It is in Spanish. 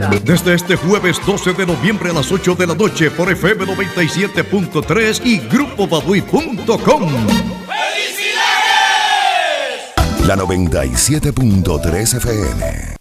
Desde este jueves 12 de noviembre a las 8 de la noche por FM 97.3 y GrupoBaduy.com. La 97.3 FM